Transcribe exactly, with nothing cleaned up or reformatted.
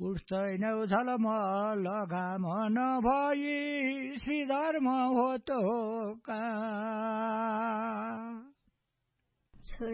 उठ्दैनौ झलमल घाम नभई श्रीधर्म हो तो काम।